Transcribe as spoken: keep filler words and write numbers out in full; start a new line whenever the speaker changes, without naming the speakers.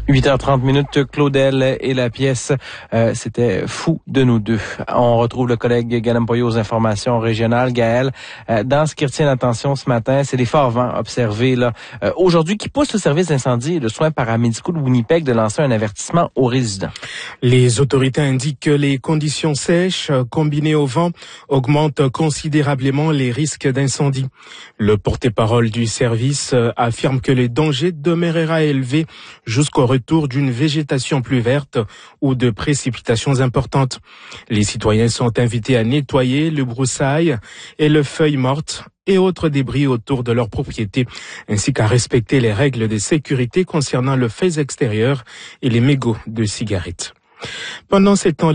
huit heures trente minutes, Claudel et la pièce, euh, c'était Fou de nous deux. On retrouve le collègue Gaël Mpoyo aux informations régionales. Gaël, euh, dans ce qui retient l'attention ce matin, c'est les forts vents observés là euh, aujourd'hui qui poussent le service d'incendie et de soins paramédicaux de Winnipeg de lancer un avertissement aux résidents.
Les autorités indiquent que les conditions sèches combinées au vent augmentent considérablement les risques d'incendie. Le porte-parole du service affirme que les dangers demeurera élevé jusqu'au retour d'une végétation plus verte ou de précipitations importantes. Les citoyens sont invités à nettoyer le broussailles et les feuilles mortes et autres débris autour de leur propriété, ainsi qu'à respecter les règles de sécurité concernant le feu extérieur et les mégots de cigarettes. Pendant ces temps